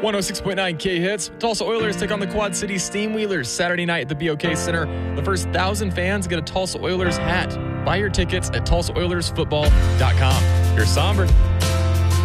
106.9 K Hits. Tulsa Oilers take on the Quad City Steamwheelers Saturday night at the BOK Center. The first 1,000 fans get a Tulsa Oilers hat. Buy your tickets at TulsaOilersFootball.com. Here's Somber.